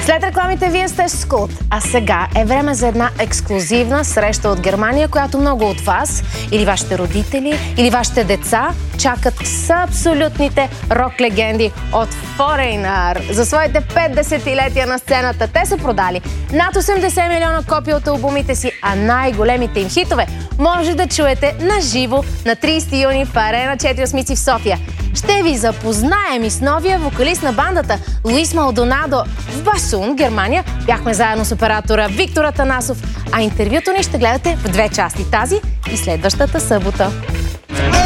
След рекламите вие сте с Култ, а сега е време за една ексклюзивна среща от Германия, която много от вас, или вашите родители, или вашите деца чакат с абсолютните рок-легенди от Foreigner. За своите 5 десетилетия на сцената те са продали над 80 милиона копия от албумите си, а най-големите им хитове може да чуете на живо на 30 юни в Арена 4 в София. Ще ви запознаем и с новия вокалист на бандата Луис Малдонадо в Басун, Германия. Бяхме заедно с оператора Виктор Атанасов, а интервюто ни ще гледате в 2 части, тази и следващата събота.